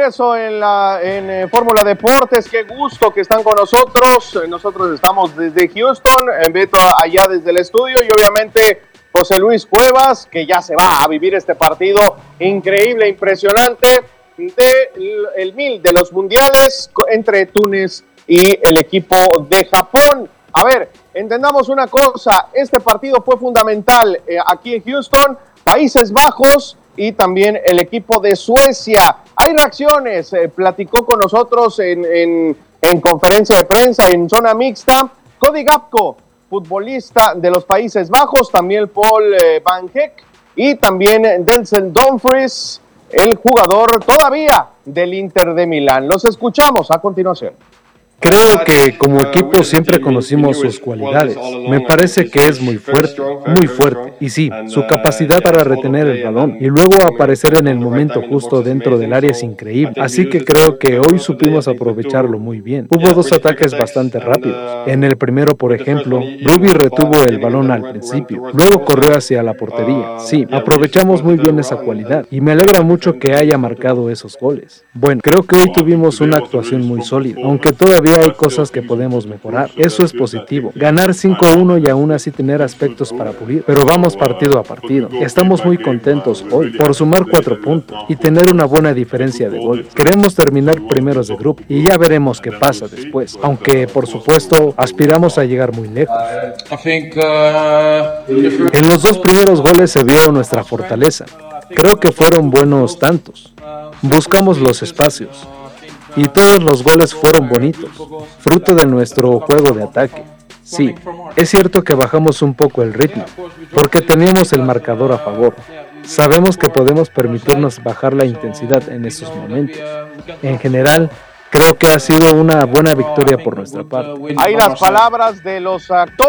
regreso en Fórmula Deportes. Qué gusto que están con nosotros. Nosotros estamos desde Houston, Beto allá desde el estudio y obviamente José Luis Cuevas, que ya se va a vivir este partido increíble, impresionante el 1000 de los mundiales entre Túnez y el equipo de Japón. A ver, entendamos una cosa, este partido fue fundamental aquí en Houston, Países Bajos y también el equipo de Suecia. Hay reacciones, platicó con nosotros en conferencia de prensa en zona mixta Cody Gakpo, futbolista de los Países Bajos, también Paul Van Heck y también Denzel Dumfries, el jugador todavía del Inter de Milán. Los escuchamos a continuación. Creo que como equipo siempre conocimos sus cualidades. Me parece que es muy fuerte. Y sí, su capacidad para retener el balón y luego aparecer en el momento justo dentro del área es increíble. Así que creo que hoy supimos aprovecharlo muy bien. Hubo dos ataques bastante rápidos. En el primero, por ejemplo, Ruby retuvo el balón al principio, luego corrió hacia la portería. Sí, aprovechamos muy bien esa cualidad y me alegra mucho que haya marcado esos goles. Bueno, creo que hoy tuvimos una actuación muy sólida, aunque todavía hay cosas que podemos mejorar. Eso es positivo. Ganar 5-1 y aún así tener aspectos para pulir. Pero vamos partido a partido. Estamos muy contentos hoy por sumar 4 puntos y tener una buena diferencia de goles. Queremos terminar primeros de grupo y ya veremos qué pasa después. Aunque, por supuesto, aspiramos a llegar muy lejos. En los 2 primeros goles se vio nuestra fortaleza. Creo que fueron buenos tantos. Buscamos los espacios. Y todos los goles fueron bonitos, fruto de nuestro juego de ataque. Sí, es cierto que bajamos un poco el ritmo, porque teníamos el marcador a favor. Sabemos que podemos permitirnos bajar la intensidad en esos momentos. En general, creo que ha sido una buena victoria por nuestra parte. Hay las palabras de los actores.